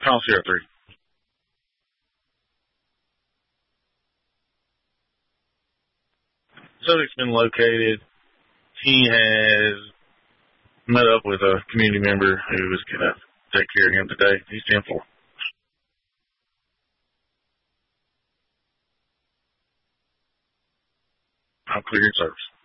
Call Sierra 3. Subject's been located. He has met up with a community member who was going to take care of him today. He's 10-4. I'll clear your service.